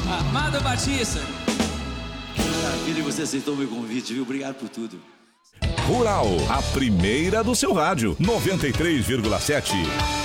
Amado Batista. Maravilha, você aceitou o meu convite, viu? Obrigado por tudo. Rural, a primeira do seu rádio, 93,7.